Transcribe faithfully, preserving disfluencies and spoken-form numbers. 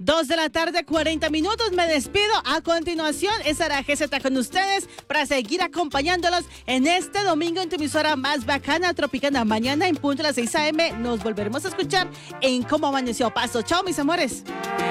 Dos de la tarde, cuarenta minutos. Me despido. A continuación, estará G Z con ustedes para seguir acompañándolos en este domingo en tu emisora más bacana, Tropicana. Mañana en punto a las seis a eme nos volveremos a escuchar en Cómo Amaneció Pasto. Chao, mis amores.